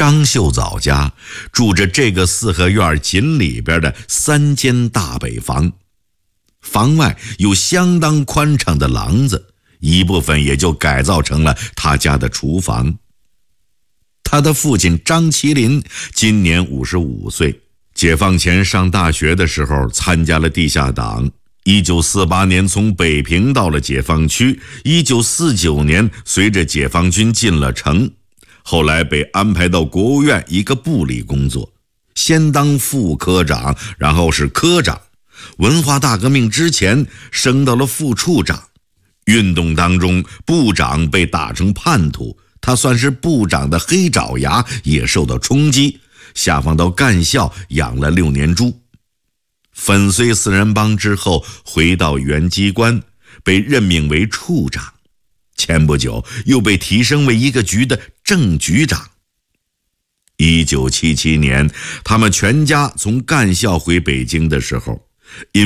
张秀藻家住着这个四合院紧里边的3间大北房，房外有相当宽敞的廊子，一部分也就改造成了他家的厨房。他的父亲张麒麟今年55岁，解放前上大学的时候参加了地下党，1948年从北平到了解放区，1949年随着解放军进了城，后来被安排到国务院一个部里工作，先当副科长，然后是科长，文化大革命之前升到了副处长。运动当中部长被打成叛徒，他算是部长的黑爪牙，也受到冲击，下放到干校养了6年猪。粉碎四人帮之后回到原机关，被任命为处长，前不久又被提升为一个局的正局长。1977年他们全家从干校回北京的时候，因